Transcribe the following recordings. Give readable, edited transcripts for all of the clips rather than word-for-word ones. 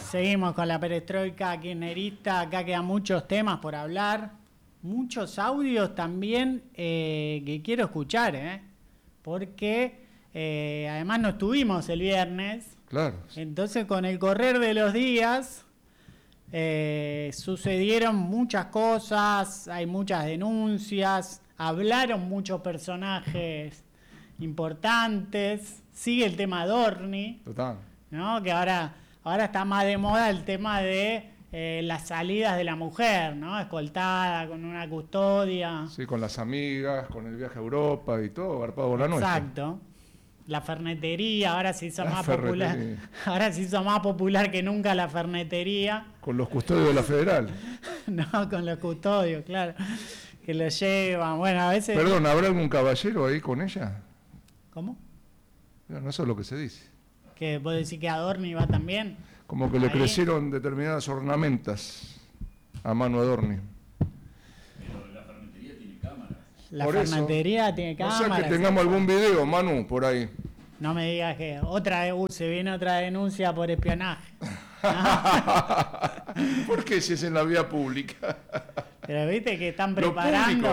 Seguimos con la perestroika kirchnerista. Acá quedan muchos temas por hablar, muchos audios también que quiero escuchar, porque además no estuvimos el viernes. Claro. Entonces, con el correr de los días sucedieron muchas cosas, hay muchas denuncias, hablaron muchos personajes importantes. Sigue el tema Adorni, Total. ¿no? Que ahora está más de moda el tema de las salidas de la mujer, ¿no? Escoltada, con una custodia. Sí, con las amigas, con el viaje a Europa y todo, garpado por la noche. Exacto. La fernetería, ahora se hizo más popular. Ahora se hizo más popular que nunca la fernetería. Con los custodios de la Federal. No, con los custodios, claro. Que lo llevan. Bueno, a veces. Perdón, ¿habrá algún caballero ahí con ella? ¿Cómo? No, eso es lo que se dice. ¿Que vos decís que Adorni va también? Como que le crecieron determinadas ornamentas a Manu Adorni. Pero la fernetería tiene cámaras. La fernetería tiene cámaras. O sea que tengamos algún video, Manu, por ahí. No me digas que otra vez se viene otra denuncia por espionaje. ¿Por qué si es en la vía pública? Pero viste que están preparando,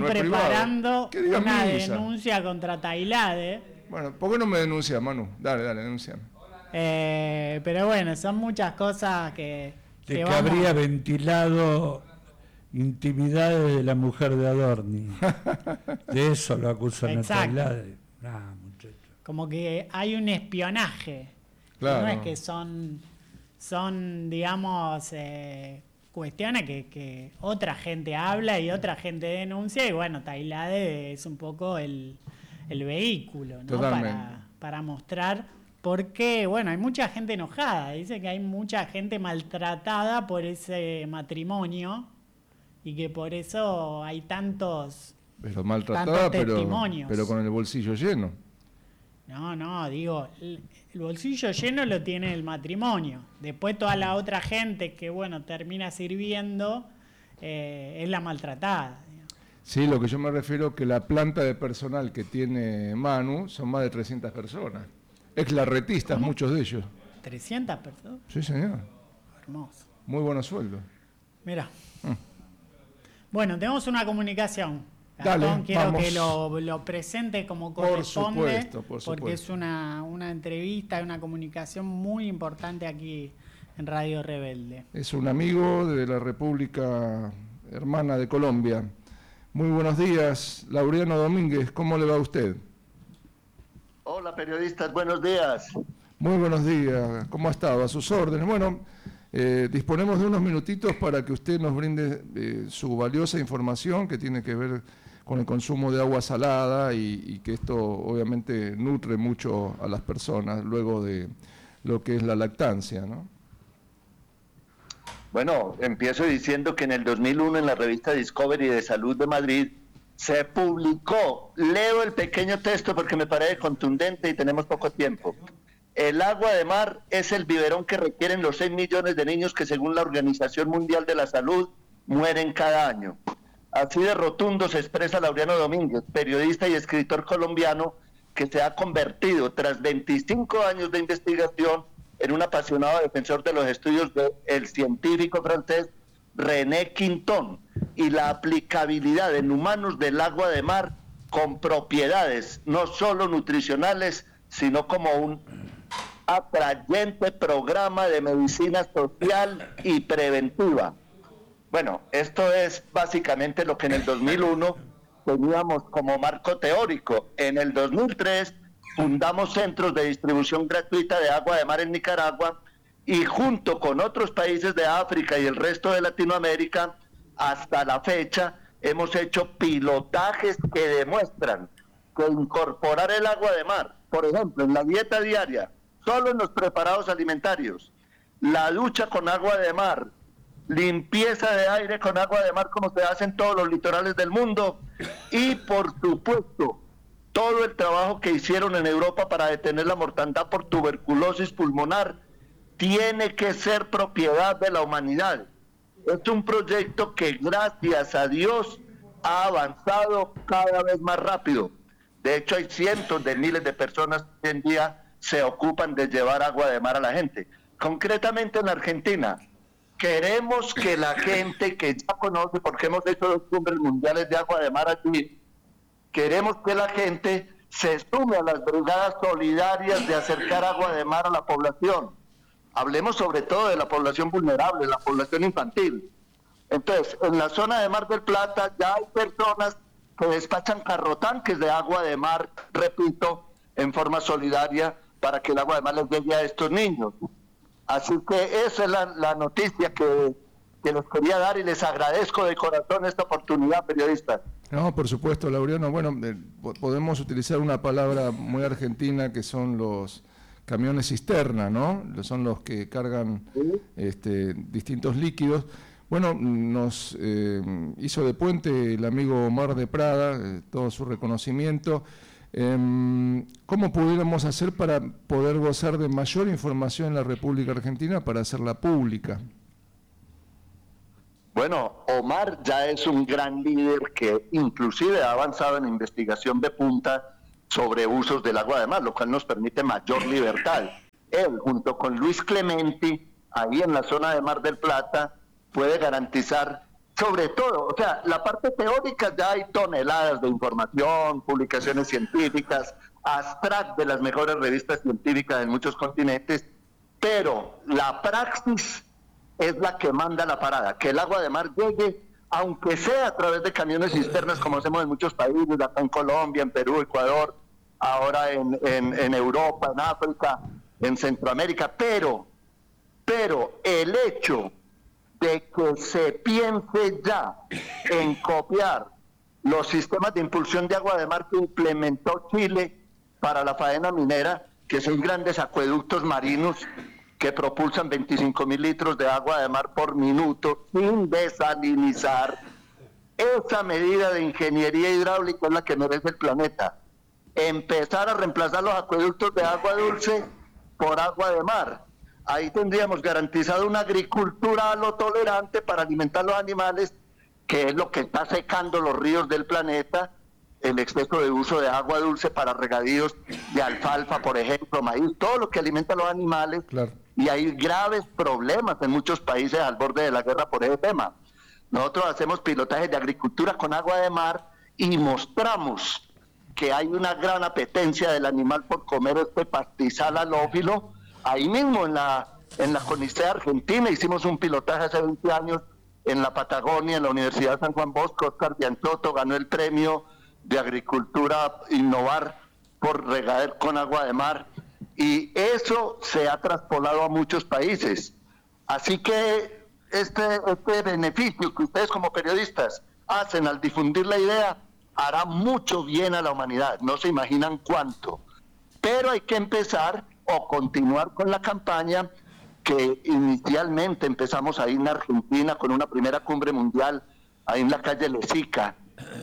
una denuncia contra Tailade. Bueno, ¿por qué no me denuncias, Manu? Dale, denunciame. Pero bueno, son muchas cosas que habría ventilado intimidades de la mujer de Adorni. De eso lo acusan a Tailade. Muchacho. Como que hay un espionaje. Claro. No es que son digamos, cuestiones que otra gente habla y otra gente denuncia, y bueno, Tailade es un poco el vehículo, ¿no? Para mostrar, porque bueno, hay mucha gente enojada, dice que hay mucha gente maltratada por ese matrimonio y que por eso hay tantos testimonios. Pero con el bolsillo lleno. No, digo, el bolsillo lleno lo tiene el matrimonio. Después toda la otra gente que, bueno, termina sirviendo es la maltratada. Sí, lo que yo me refiero es que la planta de personal que tiene Manu son más de 300 personas. Esclarretistas, muchos de ellos. ¿300 personas? Sí, señor. Hermoso. Muy buenos sueldos. Mira. Bueno, tenemos una comunicación. Dale, Gastón, quiero vamos. que lo presente como corresponde, por supuesto. Porque es una entrevista, una comunicación muy importante aquí en Radio Rebelde. Es un amigo de la República Hermana de Colombia. Muy buenos días, Laureano Domínguez, ¿cómo le va a usted? Hola periodistas, buenos días. Muy buenos días, ¿cómo ha estado? A sus órdenes. Bueno, disponemos de unos minutitos para que usted nos brinde su valiosa información que tiene que ver con el consumo de agua salada y que esto obviamente nutre mucho a las personas luego de lo que es la lactancia, ¿no? Bueno, empiezo diciendo que en el 2001 en la revista Discovery de Salud de Madrid se publicó, leo el pequeño texto porque me parece contundente y tenemos poco tiempo. El agua de mar es el biberón que requieren los 6 millones de niños que según la Organización Mundial de la Salud mueren cada año. Así de rotundo se expresa Laureano Domínguez, periodista y escritor colombiano que se ha convertido tras 25 años de investigación en un apasionado defensor de los estudios del científico francés René Quinton y la aplicabilidad en humanos del agua de mar con propiedades no solo nutricionales, sino como un atrayente programa de medicina social y preventiva. Bueno, esto es básicamente lo que en el 2001 teníamos como marco teórico. En el 2003 fundamos centros de distribución gratuita de agua de mar en Nicaragua y junto con otros países de África y el resto de Latinoamérica, hasta la fecha hemos hecho pilotajes que demuestran que incorporar el agua de mar, por ejemplo, en la dieta diaria, solo en los preparados alimentarios, la ducha con agua de mar, limpieza de aire con agua de mar como se hace en todos los litorales del mundo y por supuesto todo el trabajo que hicieron en Europa para detener la mortandad por tuberculosis pulmonar tiene que ser propiedad de la humanidad. Es un proyecto que gracias a Dios ha avanzado cada vez más rápido. De hecho hay cientos de miles de personas que hoy en día se ocupan de llevar agua de mar a la gente. concretamente en Argentina. Queremos que la gente que ya conoce, porque hemos hecho 2 cumbres mundiales de agua de mar allí, queremos que la gente se sume a las brigadas solidarias de acercar agua de mar a la población. Hablemos sobre todo de la población vulnerable, la población infantil. Entonces, en la zona de Mar del Plata ya hay personas que despachan carrotanques de agua de mar, repito, en forma solidaria, para que el agua de mar les llegue a estos niños. Así que esa es la noticia que les quería dar, y les agradezco de corazón esta oportunidad, periodistas. No, por supuesto, Laureano. Bueno, podemos utilizar una palabra muy argentina, que son los camiones cisterna, ¿no? Son los que cargan distintos líquidos. Bueno, nos hizo de puente el amigo Omar de Prada, todo su reconocimiento. ¿Cómo pudiéramos hacer para poder gozar de mayor información en la República Argentina para hacerla pública? Bueno, Omar ya es un gran líder que inclusive ha avanzado en investigación de punta sobre usos del agua de mar, lo cual nos permite mayor libertad. Él, junto con Luis Clementi, ahí en la zona de Mar del Plata, puede garantizar, sobre todo, o sea, la parte teórica ya hay toneladas de información, publicaciones científicas, abstract de las mejores revistas científicas en muchos continentes, pero la praxis es la que manda la parada, que el agua de mar llegue, aunque sea a través de camiones cisternas, como hacemos en muchos países, acá en Colombia, en Perú, Ecuador, ahora en Europa, en África, en Centroamérica, pero el hecho de que se piense ya en copiar los sistemas de impulsión de agua de mar que implementó Chile para la faena minera, que son grandes acueductos marinos que propulsan 25.000 litros de agua de mar por minuto sin desalinizar. Esa medida de ingeniería hidráulica es la que merece el planeta. Empezar a reemplazar los acueductos de agua dulce por agua de mar. Ahí tendríamos garantizado una agricultura alotolerante para alimentar los animales, que es lo que está secando los ríos del planeta, el exceso de uso de agua dulce para regadíos de alfalfa, por ejemplo, maíz, todo lo que alimenta a los animales. Claro. Y hay graves problemas en muchos países al borde de la guerra por ese tema. Nosotros hacemos pilotajes de agricultura con agua de mar y mostramos que hay una gran apetencia del animal por comer este pastizal halófilo. Ahí mismo en la CONICET Argentina hicimos un pilotaje hace 20 años en la Patagonia, en la Universidad de San Juan Bosco. Oscar Bianchotto ganó el premio de Agricultura Innovar por regadar con agua de mar, y eso se ha traspolado a muchos países. Así que este beneficio que ustedes como periodistas hacen al difundir la idea hará mucho bien a la humanidad, no se imaginan cuánto. Pero hay que empezar o continuar con la campaña que inicialmente empezamos ahí en Argentina con una primera cumbre mundial, ahí en la calle Lezica,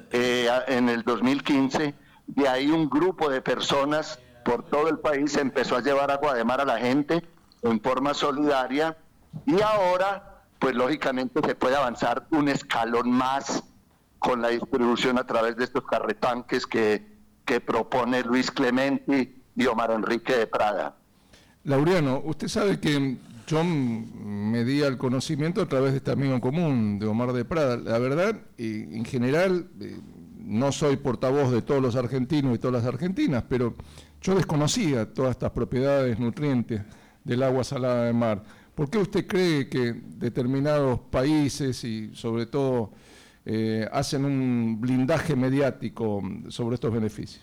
en el 2015. De ahí un grupo de personas por todo el país empezó a llevar agua de mar a la gente en forma solidaria, y ahora, pues lógicamente se puede avanzar un escalón más con la distribución a través de estos carretanques que propone Luis Clementi y Omar Enrique de Prada. Laureano, usted sabe que yo me di al conocimiento a través de este amigo en común, de Omar de Prada. La verdad, en general, no soy portavoz de todos los argentinos y todas las argentinas, pero yo desconocía todas estas propiedades nutrientes del agua salada de mar. ¿Por qué usted cree que determinados países y sobre todo hacen un blindaje mediático sobre estos beneficios?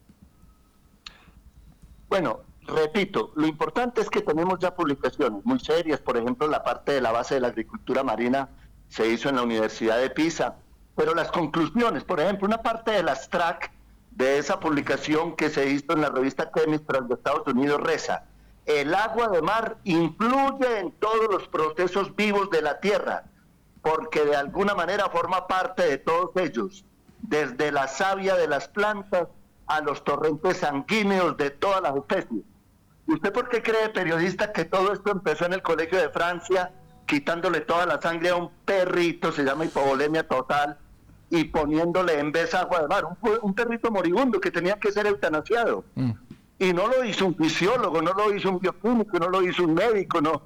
Bueno, repito, lo importante es que tenemos ya publicaciones muy serias. Por ejemplo, la parte de la base de la agricultura marina se hizo en la Universidad de Pisa, pero las conclusiones, por ejemplo, una parte del abstract de esa publicación que se hizo en la revista Chemistry de Estados Unidos reza: el agua de mar influye en todos los procesos vivos de la Tierra, porque de alguna manera forma parte de todos ellos, desde la savia de las plantas a los torrentes sanguíneos de todas las especies. ¿Usted por qué cree, periodista, que todo esto empezó en el Colegio de Francia, quitándole toda la sangre a un perrito, se llama hipovolemia total, y poniéndole en vez agua de mar, un perrito moribundo que tenía que ser eutanasiado? Y no lo hizo un fisiólogo, no lo hizo un bioquímico, no lo hizo un médico, no.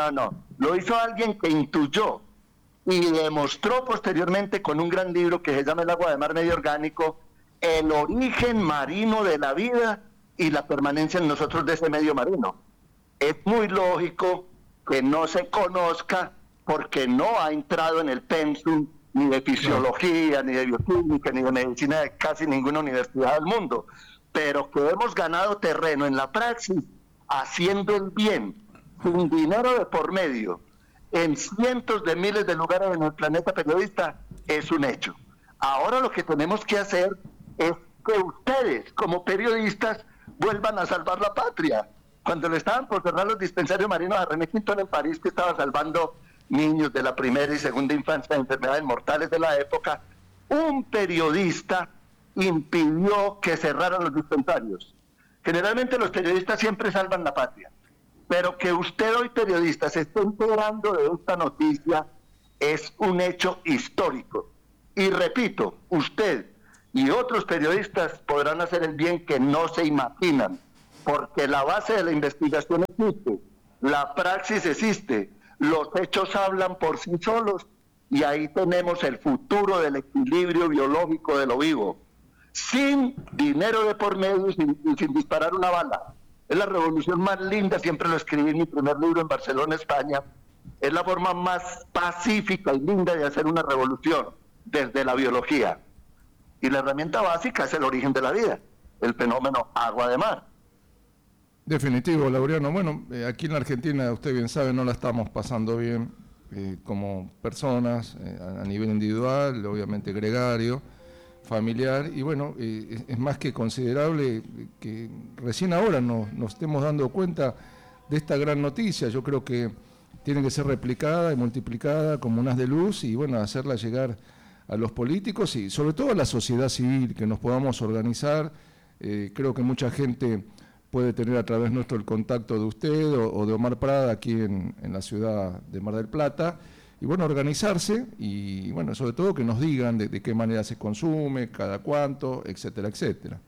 Lo hizo alguien que intuyó y demostró posteriormente con un gran libro que se llama El agua de mar medio orgánico, el origen marino de la vida y la permanencia en nosotros de ese medio marino. Es muy lógico que no se conozca porque no ha entrado en el pensum ni de fisiología, ni de bioquímica, ni de medicina de casi ninguna universidad del mundo, pero que hemos ganado terreno en la praxis, haciendo el bien, sin dinero de por medio, en cientos de miles de lugares en el planeta periodista, es un hecho. Ahora lo que tenemos que hacer es que ustedes, como periodistas, vuelvan a salvar la patria. Cuando le estaban por cerrar los dispensarios marinos a René Quintón en París, que estaba salvando niños de la primera y segunda infancia de enfermedades mortales de la época, un periodista impidió que cerraran los dispensarios. Generalmente los periodistas siempre salvan la patria, pero que usted hoy, periodista, se esté enterando de esta noticia es un hecho histórico. Y repito, usted y otros periodistas podrán hacer el bien que no se imaginan, porque la base de la investigación existe, la praxis existe, los hechos hablan por sí solos, y ahí tenemos el futuro del equilibrio biológico de lo vivo, sin dinero de por medio y sin disparar una bala. Es la revolución más linda, siempre lo escribí en mi primer libro en Barcelona, España. Es la forma más pacífica y linda de hacer una revolución, desde la biología. Y la herramienta básica es el origen de la vida, el fenómeno agua de mar. Definitivo, Laureano. Bueno, aquí en la Argentina, usted bien sabe, no la estamos pasando bien como personas, a nivel individual, obviamente gregario, familiar, y bueno, es más que considerable que recién ahora nos estemos dando cuenta de esta gran noticia. Yo creo que tiene que ser replicada y multiplicada como un haz de luz y bueno, hacerla llegar a los políticos y sobre todo a la sociedad civil, que nos podamos organizar. Creo que mucha gente puede tener a través nuestro el contacto de usted o de Omar Prada aquí en la ciudad de Mar del Plata, y bueno, organizarse y bueno, sobre todo que nos digan de qué manera se consume, cada cuánto, etcétera, etcétera.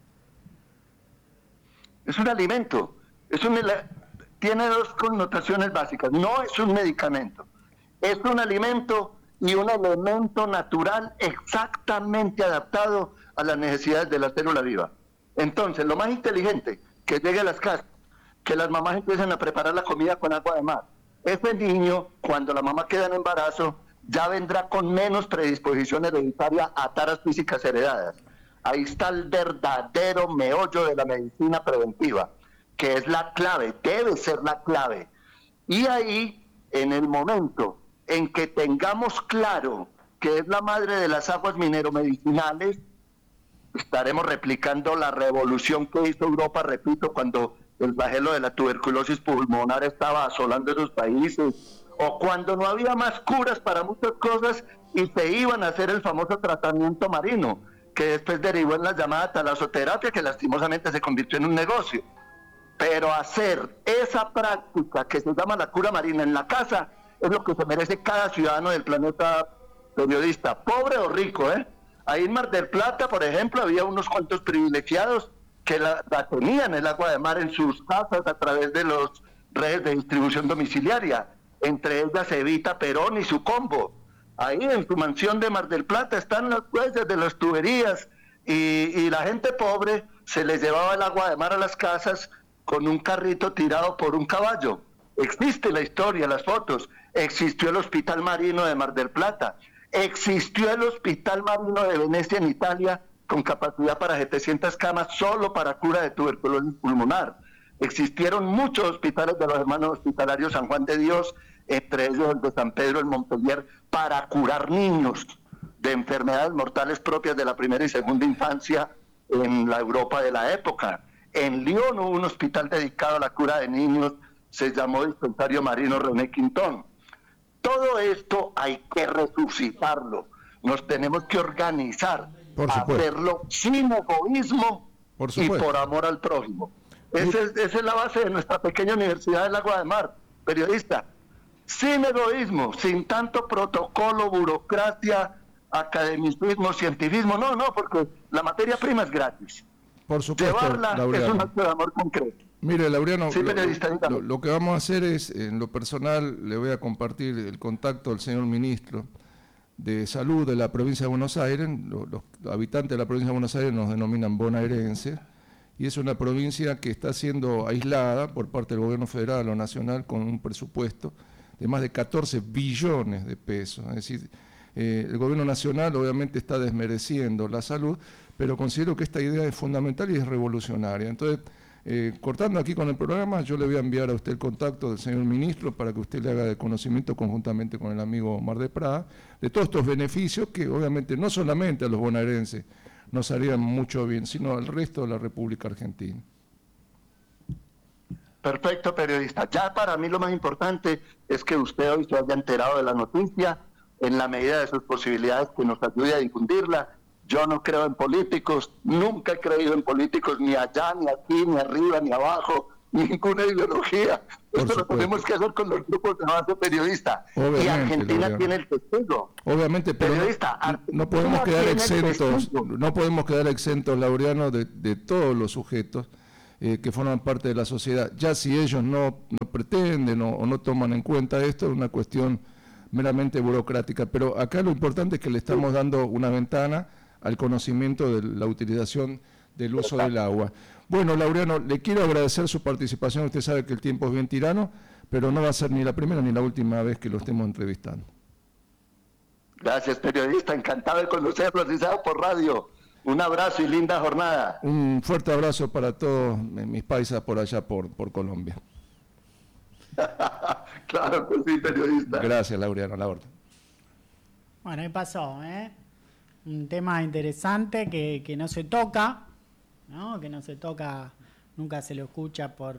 Es un alimento, tiene dos connotaciones básicas, no es un medicamento, es un alimento y un elemento natural exactamente adaptado a las necesidades de la célula viva. Entonces, lo más inteligente, que llegue a las casas, que las mamás empiecen a preparar la comida con agua de mar. Ese niño, cuando la mamá queda en embarazo, ya vendrá con menos predisposición hereditaria a taras físicas heredadas. Ahí está el verdadero meollo de la medicina preventiva, que es la clave, debe ser la clave. Y ahí, en el momento en que tengamos claro que es la madre de las aguas mineromedicinales, estaremos replicando la revolución que hizo Europa, repito, cuando el flagelo de la tuberculosis pulmonar estaba asolando esos países, o cuando no había más curas para muchas cosas y se iban a hacer el famoso tratamiento marino, que después derivó en la llamada talasoterapia, que lastimosamente se convirtió en un negocio. Pero hacer esa práctica que se llama la cura marina en la casa es lo que se merece cada ciudadano del planeta, periodista, pobre o rico, ¿eh? Ahí en Mar del Plata, por ejemplo, había unos cuantos privilegiados que la tenían el agua de mar en sus casas a través de los redes de distribución domiciliaria, entre ellas Evita Perón y su combo. Ahí en su mansión de Mar del Plata están las huellas de las tuberías y la gente pobre se les llevaba el agua de mar a las casas con un carrito tirado por un caballo. Existe la historia, las fotos. Existió el Hospital Marino de Mar del Plata. Existió el Hospital Marino de Venecia en Italia con capacidad para 700 camas solo para cura de tuberculosis pulmonar. Existieron muchos hospitales de los hermanos hospitalarios San Juan de Dios, entre ellos el de San Pedro en Montpellier, para curar niños de enfermedades mortales propias de la primera y segunda infancia en la Europa de la época. En Lyon hubo un hospital dedicado a la cura de niños, se llamó Dispensario Marino René Quintón. Todo esto hay que resucitarlo, nos tenemos que organizar, hacerlo sin egoísmo y por amor al prójimo. Esa es la base de nuestra pequeña Universidad del Agua de Mar, periodista. Sin egoísmo, sin tanto protocolo, burocracia, academicismo, cientifismo, no, porque la materia prima es gratis. Por supuesto, llevarla Laureano. es un acto de amor concreto. Mire, Laureano, Sí, periodista, lo que vamos a hacer es, en lo personal, le voy a compartir el contacto del señor ministro de Salud de la provincia de Buenos Aires. Los habitantes de la provincia de Buenos Aires nos denominan bonaerenses, y es una provincia que está siendo aislada por parte del gobierno federal o nacional con un presupuesto de más de 14 billones de pesos. Es decir, el gobierno nacional obviamente está desmereciendo la salud, pero considero que esta idea es fundamental y es revolucionaria. Entonces, cortando aquí con el programa, yo le voy a enviar a usted el contacto del señor ministro para que usted le haga de conocimiento conjuntamente con el amigo Omar de Prada de todos estos beneficios que obviamente no solamente a los bonaerenses nos harían mucho bien, sino al resto de la República Argentina. Perfecto, periodista. Ya para mí lo más importante es que usted hoy se haya enterado de la noticia en la medida de sus posibilidades, que nos ayude a difundirla. Yo no creo en políticos, nunca he creído en políticos, ni allá, ni aquí, ni arriba, ni abajo, ninguna ideología. Esto lo tenemos que hacer con los grupos de base periodista. Obviamente, y Argentina tiene el testigo. Obviamente, pero no podemos quedar exentos, Laureano, de todos los sujetos que forman parte de la sociedad. Ya si ellos no pretenden o no toman en cuenta esto, es una cuestión meramente burocrática. Pero acá lo importante es que le estamos dando una ventana al conocimiento de la utilización del uso del agua. Bueno, Laureano, le quiero agradecer su participación. Usted sabe que el tiempo es bien tirano, pero no va a ser ni la primera ni la última vez que lo estemos entrevistando. Gracias, periodista. Encantado de conocerlo, así sea por radio. Un abrazo y linda jornada. Un fuerte abrazo para todos mis paisas por allá, por Colombia. Claro que sí, periodista. Gracias, Laureano, la orden. Bueno, ahí pasó, un tema interesante que no se toca, ¿no? Que no se toca, nunca se lo escucha por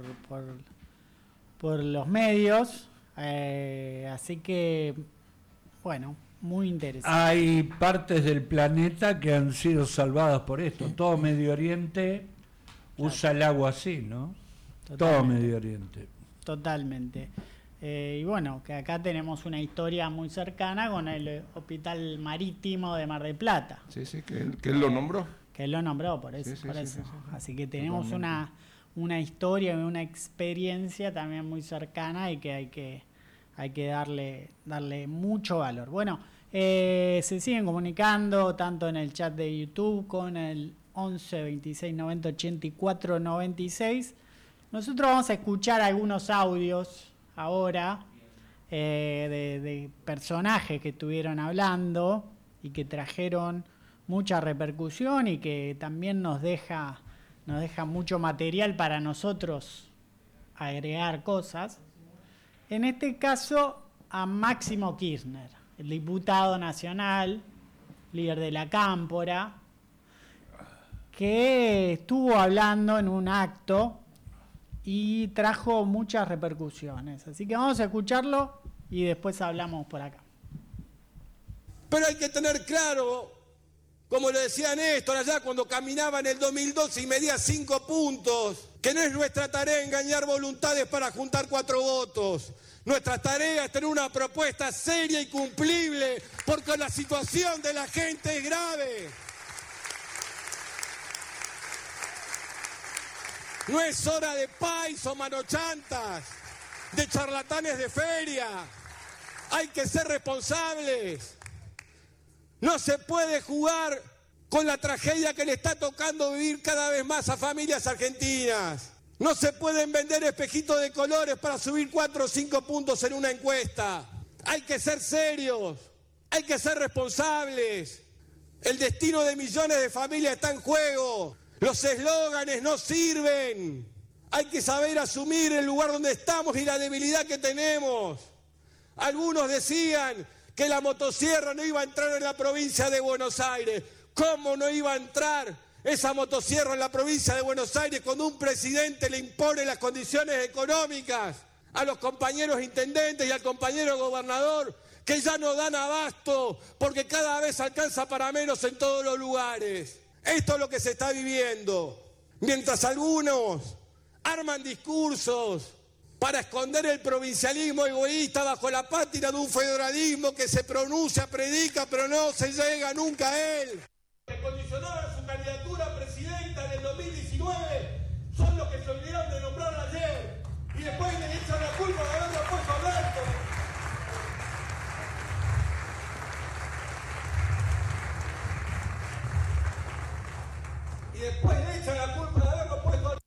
los medios, así que, bueno, muy interesante. Hay partes del planeta que han sido salvadas por esto. Todo Medio Oriente usa el agua así, ¿no? Totalmente. Todo Medio Oriente. Totalmente. Y bueno, que acá tenemos una historia muy cercana con el Hospital Marítimo de Mar del Plata. Sí, que él lo nombró. Que él lo nombró, por eso. Sí. Así que tenemos una historia y una experiencia también muy cercana y que hay que darle mucho valor. Bueno, se siguen comunicando tanto en el chat de YouTube con el 11 26 90 84 96. Nosotros vamos a escuchar algunos audios ahora de personajes que estuvieron hablando y que trajeron mucha repercusión y que también nos deja mucho material para nosotros agregar cosas. En este caso, a Máximo Kirchner, el diputado nacional, líder de la Cámpora, que estuvo hablando en un acto y trajo muchas repercusiones. Así que vamos a escucharlo y después hablamos por acá. Pero hay que tener claro, como lo decía Néstor allá cuando caminaba en el 2012 y medía 5 puntos, que no es nuestra tarea engañar voluntades para juntar 4 votos. Nuestra tarea es tener una propuesta seria y cumplible, porque la situación de la gente es grave. No es hora de pais o manochantas, de charlatanes de feria. Hay que ser responsables. No se puede jugar con la tragedia que le está tocando vivir cada vez más a familias argentinas. No se pueden vender espejitos de colores para subir 4 o 5 puntos en una encuesta. Hay que ser serios, hay que ser responsables. El destino de millones de familias está en juego. Los eslóganes no sirven. Hay que saber asumir el lugar donde estamos y la debilidad que tenemos. Algunos decían que la motosierra no iba a entrar en la provincia de Buenos Aires. ¿Cómo no iba a entrar esa motosierra en la provincia de Buenos Aires cuando un presidente le impone las condiciones económicas a los compañeros intendentes y al compañero gobernador, que ya no dan abasto porque cada vez alcanza para menos en todos los lugares? Esto es lo que se está viviendo. Mientras algunos arman discursos para esconder el provincialismo egoísta bajo la pátina de un federalismo que se pronuncia, predica, pero no se llega nunca a él. Que condicionaba su candidatura a presidenta en el 2017 Y después le echan la culpa de haberlo puesto a Alberto. Y después le echan la culpa de haberlo puesto a...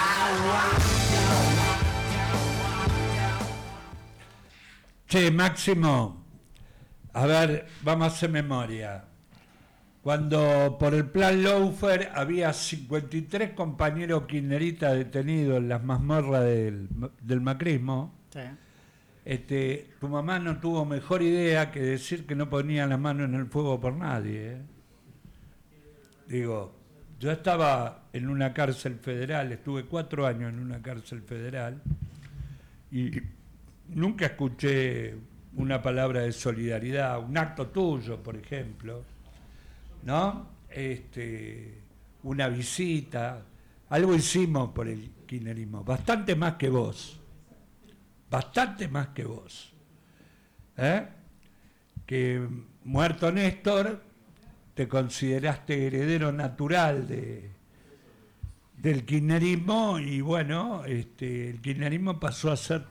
Che, Máximo, a ver, vamos a hacer memoria. Cuando por el plan Lawfare había 53 compañeros kirchneristas detenidos en las mazmorras del macrismo, Sí. Tu mamá no tuvo mejor idea que decir que no ponía la mano en el fuego por nadie. Digo, yo estaba en una cárcel federal, estuve 4 años en una cárcel federal y nunca escuché una palabra de solidaridad, un acto tuyo, por ejemplo, ¿no? Una visita, algo hicimos por el kirchnerismo, bastante más que vos, que muerto Néstor, te consideraste heredero natural del kirchnerismo y bueno, el kirchnerismo pasó a ser